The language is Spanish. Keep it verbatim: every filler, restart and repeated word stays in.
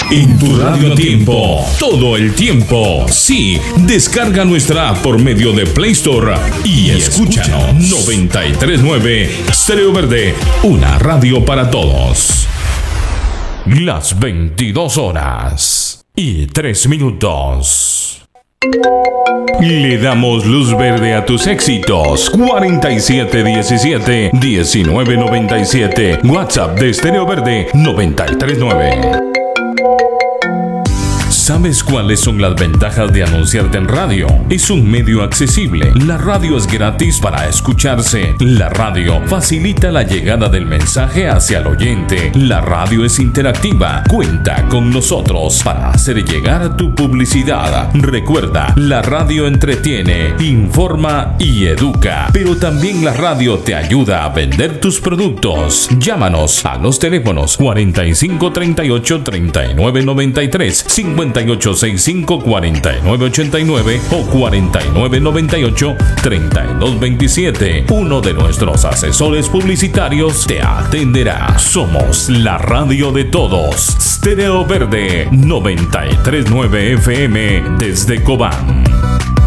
En tu radio tiempo, todo el tiempo. Sí, descarga nuestra app por medio de Play Store y escúchanos. noventa y tres punto nueve Stereo Verde, una radio para todos. Las veintidós horas y tres minutos. Le damos luz verde a tus éxitos. cuarenta y siete diecisiete diecinueve noventa y siete. WhatsApp de Stereo Verde noventa y tres punto nueve. ¿Sabes cuáles son las ventajas de anunciarte en radio? Es un medio accesible. La radio es gratis para escucharse. La radio facilita la llegada del mensaje hacia el oyente. La radio es interactiva. Cuenta con nosotros para hacer llegar tu publicidad. Recuerda, la radio entretiene, informa y educa. Pero también la radio te ayuda a vender tus productos. Llámanos a los teléfonos cuarenta y cinco treinta y ocho treinta y nueve noventa y tres, cincuenta y ocho sesenta y cinco cuarenta y nueve ochenta y nueve o cuarenta y nueve noventa y ocho treinta y dos veintisiete. Uno de nuestros asesores publicitarios te atenderá. Somos la radio de todos. Stereo Verde noventa y tres punto nueve F M desde Cobán.